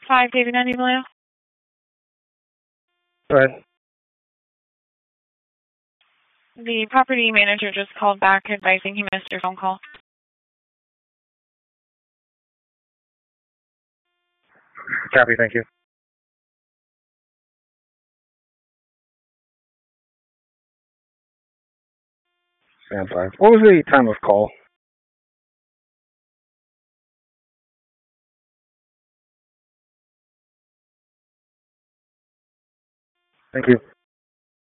5 David Vallejo. Go ahead. The property manager just called back advising he missed your phone call. Copy, thank you. Stand by. What was the time of call? Thank you.